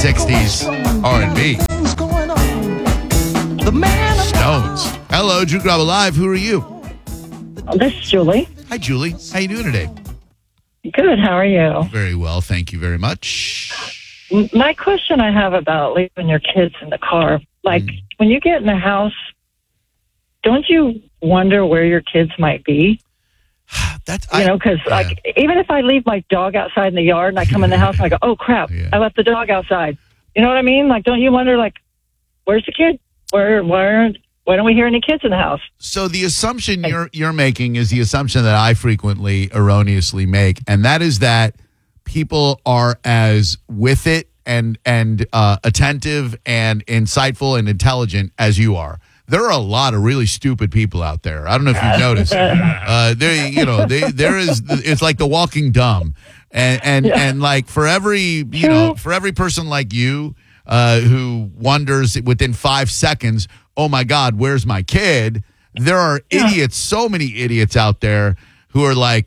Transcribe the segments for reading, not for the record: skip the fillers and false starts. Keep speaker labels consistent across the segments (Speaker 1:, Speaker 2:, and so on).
Speaker 1: 60s R&B. Stones. Hello, Drew Grabo Live. Who are you?
Speaker 2: This is Julie.
Speaker 1: Hi, Julie. How you doing today?
Speaker 2: Good. How are you?
Speaker 1: Very well. Thank you very much.
Speaker 2: My question I have about leaving your kids in the car, like when you get in the house, don't you wonder where your kids might be? Because even if I leave my dog outside in the yard and I come in the house and I go, oh crap, I left the dog outside. You know what I mean? Like, don't you wonder, like, where's the kid? Why don't we hear any kids in the house?
Speaker 1: So the assumption you're making is the assumption that I frequently erroneously make, and that is that people are as with it and attentive and insightful and intelligent as you are. There are a lot of really stupid people out there. I don't know if you've noticed. It's like the walking dumb, and like for every person like you who wonders within 5 seconons, oh my God, where's my kid? There are idiots, so many idiots out there who are like,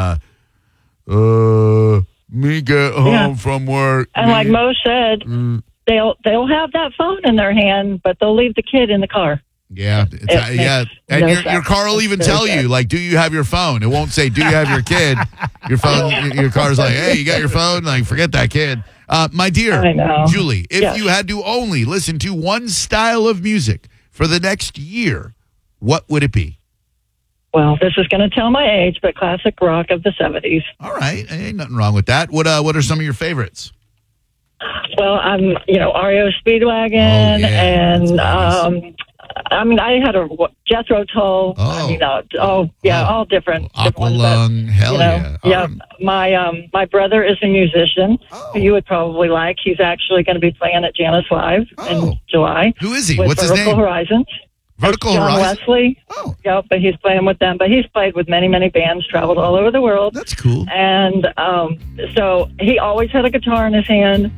Speaker 1: me get home from work.
Speaker 2: And like Mo said, they'll have that phone in their hand, but they'll leave the kid in the car.
Speaker 1: Yeah, and your car will even tell you, like, do you have your phone? It won't say, do you have your kid? Your phone, your car's like, hey, you got your phone? Like, forget that kid. My dear Julie, if you had to only listen to one style of music for the next year, what would it be?
Speaker 2: Well, this is going to tell my age, but classic rock of the 70s.
Speaker 1: All right, ain't nothing wrong with that. What are some of your favorites?
Speaker 2: Well, I'm REO Speedwagon, and I had a Jethro Tull. All different.
Speaker 1: Aqualung, hell yeah.
Speaker 2: My brother is a musician who you would probably like. He's actually going to be playing at Janice Live in July.
Speaker 1: Who is he?
Speaker 2: With
Speaker 1: What's
Speaker 2: Vertical
Speaker 1: his name?
Speaker 2: Horizons.
Speaker 1: Vertical
Speaker 2: John
Speaker 1: Horizons?
Speaker 2: Wesley.
Speaker 1: Oh.
Speaker 2: Yep, but he's playing with them. But he's played with many, many bands, traveled all over the world.
Speaker 1: That's cool.
Speaker 2: And so he always had a guitar in his hand.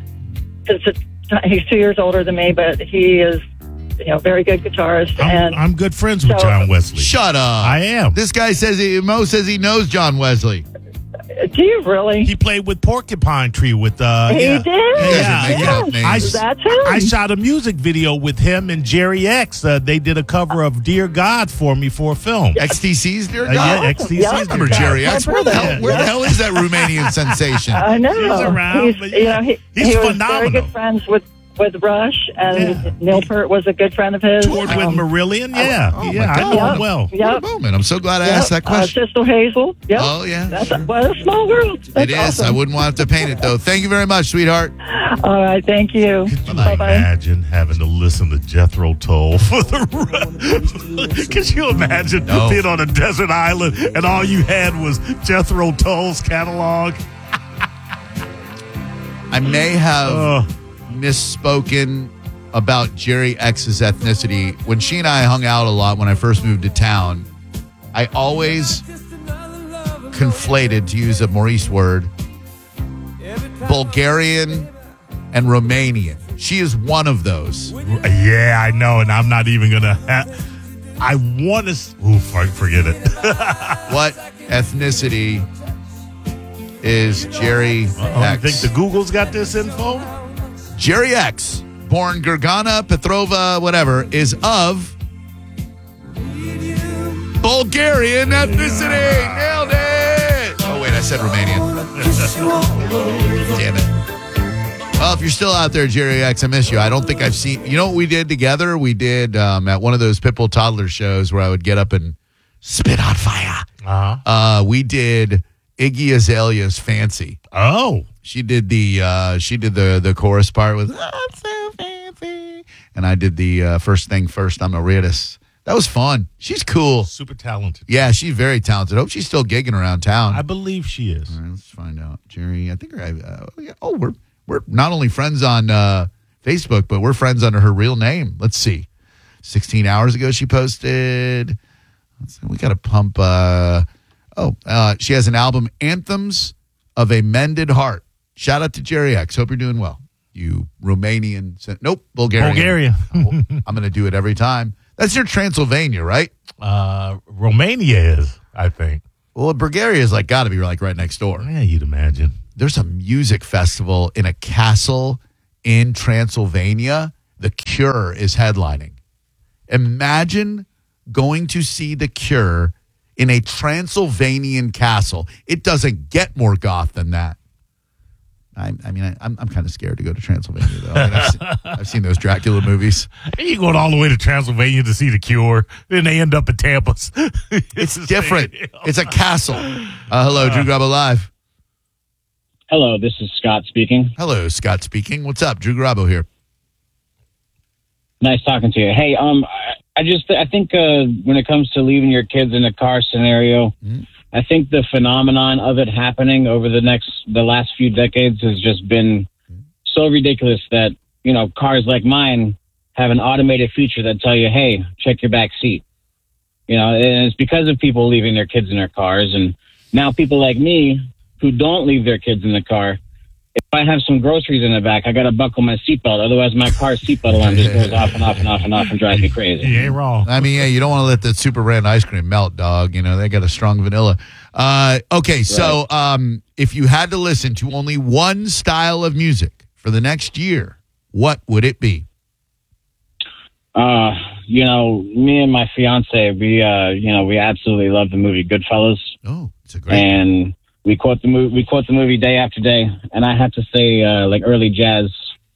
Speaker 2: He's 2 years older than me, but he is very good guitarist.
Speaker 3: I'm good friends with John Wesley.
Speaker 1: Shut up.
Speaker 3: I am.
Speaker 1: This guy Mo says he knows John Wesley.
Speaker 2: Do you really?
Speaker 3: He played with Porcupine Tree with
Speaker 2: He did? That's him.
Speaker 3: I shot a music video with him and Jerry X. They did a cover of Dear God for me for a film.
Speaker 1: XTC's Dear God?
Speaker 3: Yeah, XTC's
Speaker 2: Yeah.
Speaker 3: Dear
Speaker 1: Remember
Speaker 3: God.
Speaker 1: Jerry X? Where the hell is that Romanian sensation?
Speaker 2: I know.
Speaker 3: He's around,
Speaker 2: He's,
Speaker 3: but
Speaker 2: he
Speaker 3: he's
Speaker 2: was
Speaker 3: phenomenal.
Speaker 2: very good friends with Rush, and Neil Peart was a good friend of his.
Speaker 3: Toured with Marillion,
Speaker 1: my
Speaker 3: I know him well.
Speaker 1: What a moment. I'm so glad I asked that question.
Speaker 2: Sister Hazel. Yep.
Speaker 1: Oh, yeah.
Speaker 2: That's a small world. That's
Speaker 1: It is.
Speaker 2: awesome.
Speaker 1: I wouldn't want to paint it, though. Thank you very much, sweetheart.
Speaker 2: All right. Thank you. Bye-bye.
Speaker 3: Imagine having to listen to Jethro Tull for the. Could you imagine being on a desert island and all you had was Jethro Tull's catalog?
Speaker 1: I may have misspoken about Jerry X's ethnicity. When she and I hung out a lot when I first moved to town, I always conflated, to use a Maurice word, Bulgarian and Romanian. She is one of those.
Speaker 3: Yeah, I know, and I'm not even going to I want to... forget it.
Speaker 1: What ethnicity is Jerry X?
Speaker 3: I think the Google's got this info.
Speaker 1: Jerry X, born Gergana Petrova, whatever, is of Bulgarian ethnicity. Nailed it. Oh, wait, I said Romanian. Damn it. Well, if you're still out there, Jerry X, I miss you. I don't think I've seen... You know what we did together? We did at one of those Pitbull Toddler shows where I would get up and spit on fire. We did Iggy Azalea's Fancy.
Speaker 3: Oh.
Speaker 1: She did the chorus part with I'm so fancy, and I did the first thing first. I'm a Ritas. That was fun. She's cool,
Speaker 3: super talented.
Speaker 1: Yeah, she's very talented. I hope she's still gigging around town.
Speaker 3: I believe she is.
Speaker 1: All right, let's find out, Jerry. I think we're not only friends on Facebook, but we're friends under her real name. Let's see. 16 hours ago, she posted. Let's see, we got to pump. She has an album, Anthems of a Mended Heart. Shout out to Jerry X. Hope you're doing well. You Romanian. Nope, Bulgarian.
Speaker 3: Bulgaria.
Speaker 1: I'm going to do it every time. That's your Transylvania, right?
Speaker 3: Romania is, I think.
Speaker 1: Well, Bulgaria is got to be right next door.
Speaker 3: Yeah, you'd imagine.
Speaker 1: There's a music festival in a castle in Transylvania, The Cure is headlining. Imagine going to see The Cure in a Transylvanian castle. It doesn't get more goth than that. I'm kind of scared to go to Transylvania, though. I've seen those Dracula movies.
Speaker 3: You going all the way to Transylvania to see The Cure, then they end up in Tampa.
Speaker 1: It's different. It's a castle. Hello, Drew Garabo Live.
Speaker 4: Hello, this is Scott speaking.
Speaker 1: Hello, Scott speaking. What's up? Drew Garabo here.
Speaker 4: Nice talking to you. Hey, I think when it comes to leaving your kids in a car scenario, I think the phenomenon of it happening over the last few decades has just been so ridiculous that, cars like mine have an automated feature that tell you, hey, check your back seat. And it's because of people leaving their kids in their cars. And now people like me who don't leave their kids in the car, if I have some groceries in the back, I got to buckle my seatbelt. Otherwise, my car's seatbelt alarm just goes off and off and off and off and drives me crazy.
Speaker 3: You ain't wrong.
Speaker 1: I mean, you don't want to let that Super Brand ice cream melt, dog. They got a strong vanilla. Okay, so if you had to listen to only one style of music for the next year, what would it be?
Speaker 4: Me and my fiance, we absolutely love the movie Goodfellas.
Speaker 1: Oh, it's a great
Speaker 4: and we quote the movie day after day, and I have to say, like early jazz.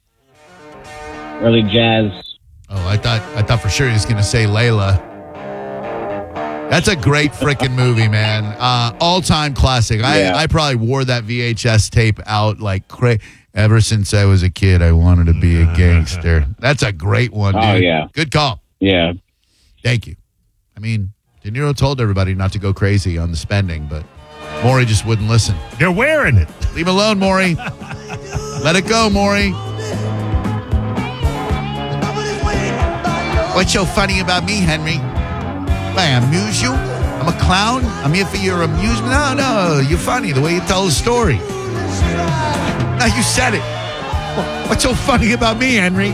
Speaker 1: Oh, I thought for sure he was going to say Layla. That's a great freaking movie, man. All-time classic.
Speaker 4: Yeah.
Speaker 1: I probably wore that VHS tape out like crazy. Ever since I was a kid, I wanted to be a gangster. That's a great one, dude.
Speaker 4: Oh, yeah.
Speaker 1: Good call.
Speaker 4: Yeah.
Speaker 1: Thank you. I mean, De Niro told everybody not to go crazy on the spending, but Maury just wouldn't listen.
Speaker 3: They're wearing it.
Speaker 1: Leave him alone, Maury. Let it go, Maury. What's so funny about me, Henry? I amuse you? I'm a clown? I'm here for your amusement? No, you're funny the way you tell a story. Now you said it. What's so funny about me, Henry?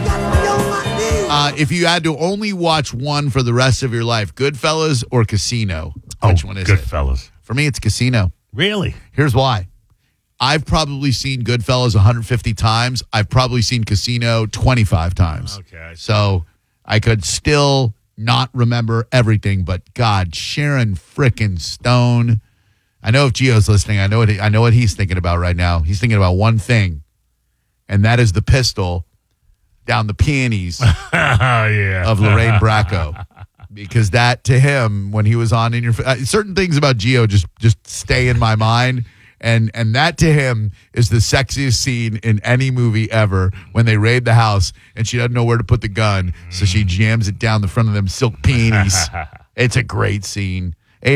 Speaker 1: If you had to only watch one for the rest of your life, Goodfellas or Casino, which one is it?
Speaker 3: Goodfellas.
Speaker 1: For me, it's Casino.
Speaker 3: Really?
Speaker 1: Here's why. I've probably seen Goodfellas 150 times. I've probably seen Casino 25 times.
Speaker 3: Okay.
Speaker 1: So I could still not remember everything, but God, Sharon frickin' Stone. I know if Gio's listening, I know what he's thinking about right now. He's thinking about one thing, and that is the pistol down the peonies of Lorraine Bracco. Because that, to him, when he was on In Your certain things about Gio just stay in my mind. And that to him is the sexiest scene in any movie ever, when they raid the house and she doesn't know where to put the gun, so she jams it down the front of them silk peonies. It's a great scene.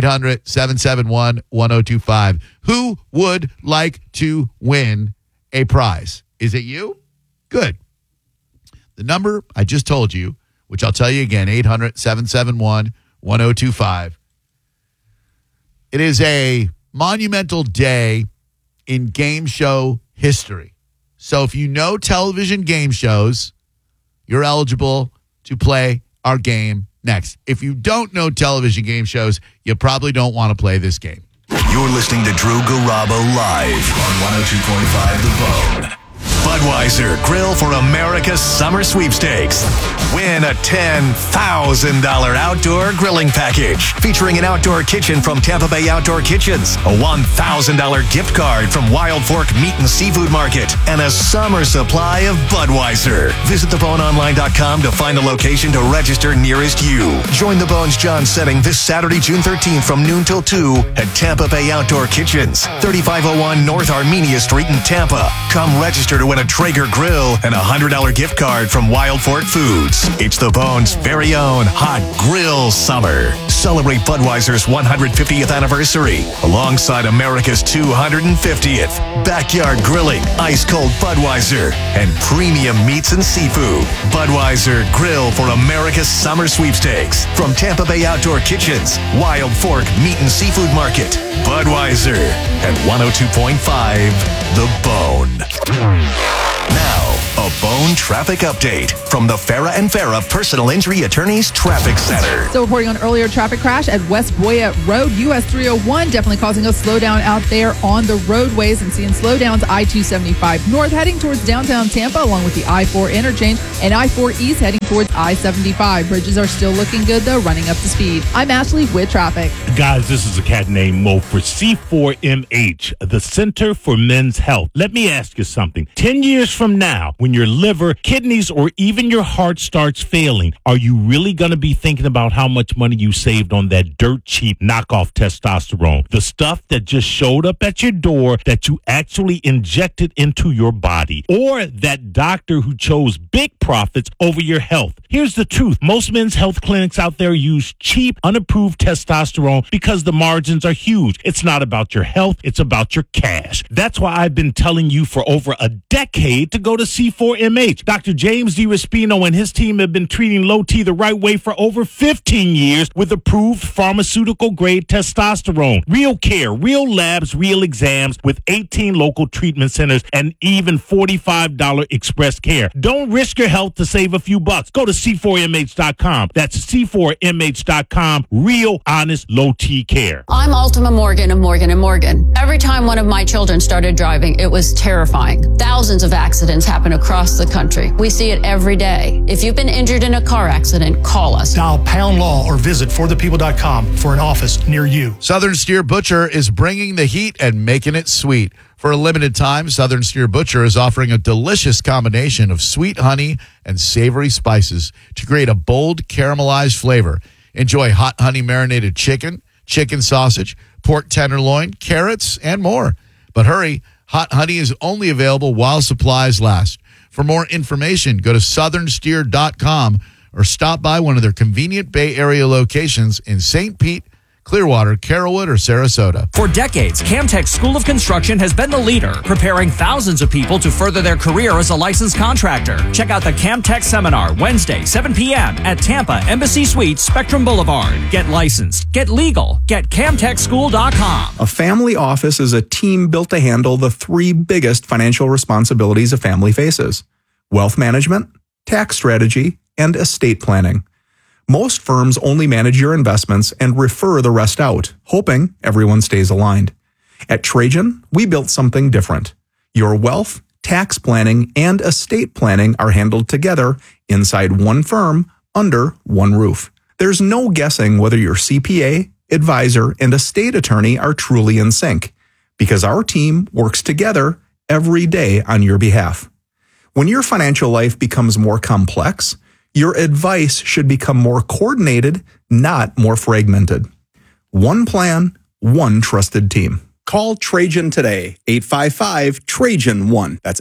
Speaker 1: 800-771-1025. Who would like to win a prize? Is it you? Good. The number I just told you, which I'll tell you again, 800-771-1025. It is a monumental day in game show history. So if you know television game shows, you're eligible to play our game next. If you don't know television game shows, you probably don't want to play this game.
Speaker 5: You're listening to Drew Garabo live on 102.5 The Bone. Budweiser Grill for America's Summer Sweepstakes. Win a $10,000 outdoor grilling package featuring an outdoor kitchen from Tampa Bay Outdoor Kitchens, a $1,000 gift card from Wild Fork Meat and Seafood Market, and a summer supply of Budweiser. Visit theboneonline.com to find a location to register nearest you. Join the Bones John setting this Saturday, June 13th from noon till 2 at Tampa Bay Outdoor Kitchens, 3501 North Armenia Street in Tampa. Come register to win a Traeger grill and a $100 gift card from Wild Fork Foods. It's the Bones' very own hot grill summer. Celebrate Budweiser's 150th anniversary alongside America's 250th. Backyard grilling, ice cold Budweiser, and premium meats and seafood. Budweiser Grill for America's Summer Sweepstakes from Tampa Bay Outdoor Kitchens, Wild Fork Meat and Seafood Market. Budweiser at 102.5 The Bone. Now, a A Bone traffic update from the Farah and Farah Personal Injury Attorneys Traffic Center.
Speaker 6: So reporting on earlier traffic crash at West Boyette Road, US 301, definitely causing a slowdown out there on the roadways, and seeing slowdowns I-275 north heading towards downtown Tampa, along with the I-4 interchange, and I-4 east heading towards I-75. Bridges are still looking good though, running up to speed. I'm Ashley with traffic.
Speaker 3: Guys, this is a cat named Mo for C4MH, the Center for Men's Health. Let me ask you something. 10 years from now, when your liver, kidneys, or even your heart starts failing, are you really going to be thinking about how much money you saved on that dirt cheap knockoff testosterone? The stuff that just showed up at your door that you actually injected into your body, or that doctor who chose big profits over your health. Here's the truth. Most men's health clinics out there use cheap, unapproved testosterone because the margins are huge. It's not about your health. It's about your cash. That's why I've been telling you for over a decade to go to C4MH. Dr. James DiRespino and his team have been treating low T the right way for over 15 years with approved pharmaceutical-grade testosterone. Real care, real labs, real exams with 18 local treatment centers and even $45 express care. Don't risk your health to save a few bucks. Go to C4MH.com. That's C4MH.com. Real, honest, low T care.
Speaker 7: I'm Ultima Morgan of Morgan & Morgan. Every time one of my children started driving, it was terrifying. Thousands of accidents happen across the country. We see it every day. If you've been injured in a car accident, call us.
Speaker 8: Dial Pound Law or visit forthepeople.com for an office near you.
Speaker 1: Southern Steer Butcher is bringing the heat and making it sweet. For a limited time, Southern Steer Butcher is offering a delicious combination of sweet honey and savory spices to create a bold caramelized flavor. Enjoy hot honey marinated chicken, chicken sausage, pork tenderloin, carrots, and more. But hurry, hot honey is only available while supplies last. For more information, go to southernsteer.com or stop by one of their convenient Bay Area locations in St. Pete, Clearwater, Carrollwood, or Sarasota.
Speaker 9: For decades, Camtech School of Construction has been the leader, preparing thousands of people to further their career as a licensed contractor. Check out the Camtech Seminar Wednesday, 7 p.m. at Tampa Embassy Suites, Spectrum Boulevard. Get licensed, get legal, get CamtechSchool.com.
Speaker 10: A family office is a team built to handle the three biggest financial responsibilities a family faces: wealth management, tax strategy, and estate planning. Most firms only manage your investments and refer the rest out, hoping everyone stays aligned. At Trajan, we built something different. Your wealth, tax planning, and estate planning are handled together inside one firm under one roof. There's no guessing whether your CPA, advisor, and estate attorney are truly in sync, because our team works together every day on your behalf. When your financial life becomes more complex, your advice should become more coordinated, not more fragmented. One plan, one trusted team. Call Trajan today, 855-TRAJAN-1. That's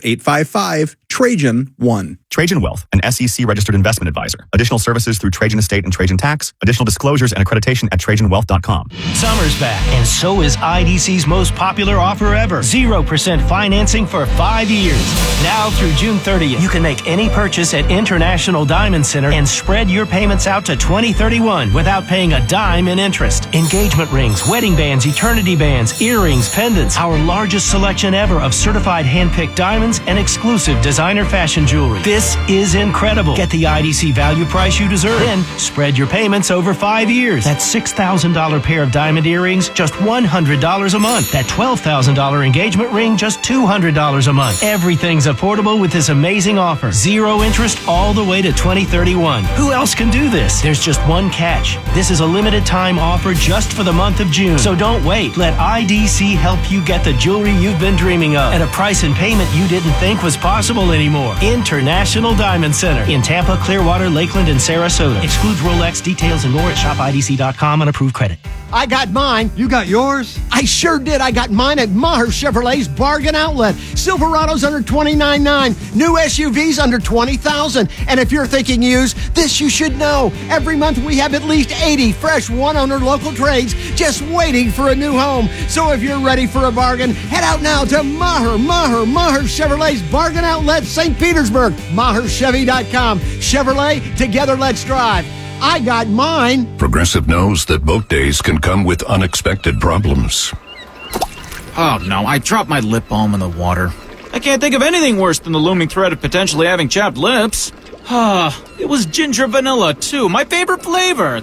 Speaker 10: 855-TRAJAN-1.
Speaker 11: Trajan Wealth, an SEC-registered investment advisor. Additional services through Trajan Estate and Trajan Tax. Additional disclosures and accreditation at TrajanWealth.com.
Speaker 12: Summer's back, and so is IDC's most popular offer ever. 0% financing for 5 years. Now through June 30th, you can make any purchase at International Diamond Center and spread your payments out to 2031 without paying a dime in interest. Engagement rings, wedding bands, eternity bands, earrings, pendants. Our largest selection ever of certified hand-picked diamonds and exclusive designer fashion jewelry. This is incredible. Get the IDC value price you deserve. Then spread your payments over 5 years. That $6,000 pair of diamond earrings, just $100 a month. That $12,000 engagement ring, just $200 a month. Everything's affordable with this amazing offer. 0 interest all the way to 2031. Who else can do this? There's just one catch. This is a limited time offer just for the month of June. So don't wait. Let IDC help you get the jewelry you've been dreaming of at a price and payment you didn't think was possible anymore. International Diamond Center in Tampa, Clearwater, Lakeland, and Sarasota. Excludes Rolex. Details and more at shopidc.com on approved credit.
Speaker 13: I got mine. You got yours? I sure did. I got mine at Maher Chevrolet's Bargain Outlet. Silverado's under $29,900. New SUVs under $20,000. And if you're thinking used, this you should know. Every month we have at least 80 fresh one-owner local trades just waiting for a new home. So if you're ready for a bargain, head out now to Maher Chevrolet's Bargain Outlet, St. Petersburg. MaherChevy.com. Chevrolet, together let's drive. I got mine.
Speaker 14: Progressive knows that boat days can come with unexpected problems.
Speaker 15: Oh no, I dropped my lip balm in the water. I can't think of anything worse than the looming threat of potentially having chapped lips. It was ginger vanilla, too. My favorite flavor.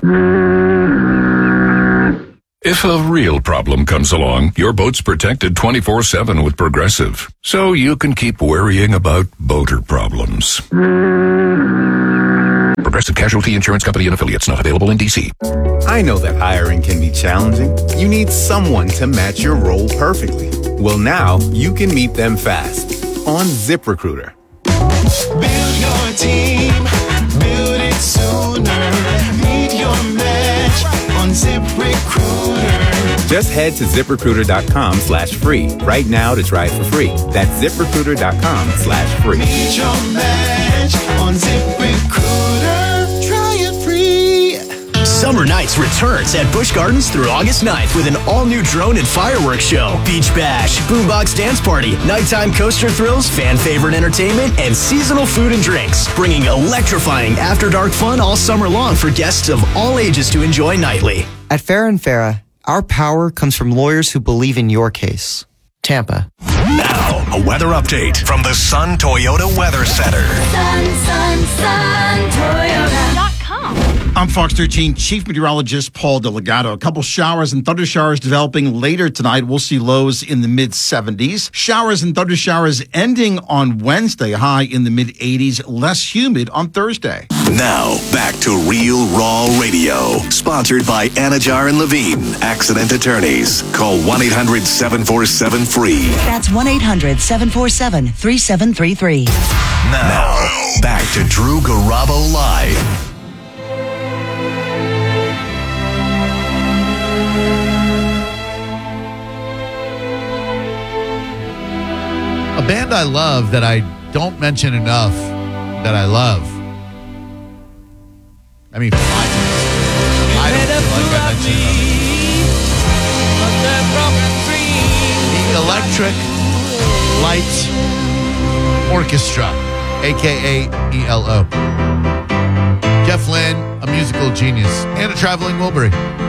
Speaker 14: If a real problem comes along, your boat's protected 24/7 with Progressive, so you can keep worrying about boater problems. Progressive Casualty Insurance Company and Affiliates, not available in D.C.
Speaker 16: I know that hiring can be challenging. You need someone to match your role perfectly. Well, now you can meet them fast on ZipRecruiter.
Speaker 17: Build your team, build it sooner. Meet your match on ZipRecruiter.
Speaker 16: Just head to ZipRecruiter.com/free right now to try it for free. That's ZipRecruiter.com/free.
Speaker 17: Meet your match on ZipRecruiter. Try it free.
Speaker 18: Summer Nights returns at Busch Gardens through August 9th with an all-new drone and fireworks show, beach bash, boombox dance party, nighttime coaster thrills, fan-favorite entertainment, and seasonal food and drinks, bringing electrifying after-dark fun all summer long for guests of all ages to enjoy nightly.
Speaker 19: At Farrah & Farrah, our power comes from lawyers who believe in your case. Tampa.
Speaker 5: Now, a weather update from the Sun Toyota Weather Center.
Speaker 20: Sun, Toyota.com.
Speaker 21: I'm Fox 13 Chief Meteorologist Paul Delgado. A couple showers and thunder showers developing later tonight. We'll see lows in the mid-70s. Showers and thunder showers ending on Wednesday, high in the mid-80s, less humid on Thursday.
Speaker 5: Now, back to Real Raw Radio. Sponsored by Anajar and Levine, accident attorneys. Call 1-800-747-FREE.
Speaker 22: That's 1-800-747-3733.
Speaker 5: Now, back to Drew Garabo Live.
Speaker 1: A band I love that I don't mention enough that I love. I mean, I don't feel like I mention enough. The Electric Light Orchestra, a.k.a. ELO. Jeff Lynne, a musical genius, and a traveling Wilbury.